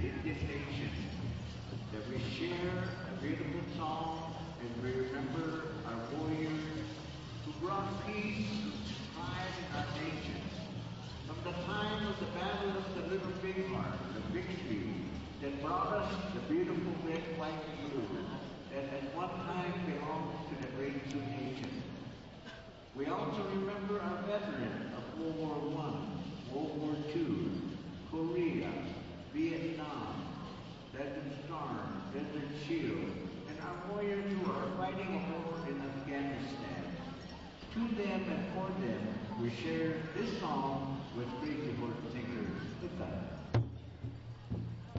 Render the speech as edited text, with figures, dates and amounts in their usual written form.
in this nation, that we share a beautiful song and we remember our warriors who brought peace and pride in our nation. From the time of the Battle of the Little Bighorn, the victory that brought us the beautiful red, white, and blue that at one time belonged to the great Sioux Nation. We also remember our veterans of World War I, World War II, Korea, Vietnam, Desert Storm, Desert Shield, and our warriors who are fighting a war in Afghanistan. To them and for them, we share this song with Crazy Horse Singers. Goodbye.